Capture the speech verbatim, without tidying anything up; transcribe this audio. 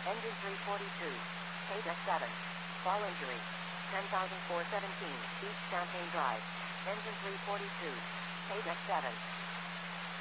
Engine three forty-two. Page seven. Fall injury. ten thousand four hundred seventeen. East Champagne Drive. Engine three forty-two. Page seven.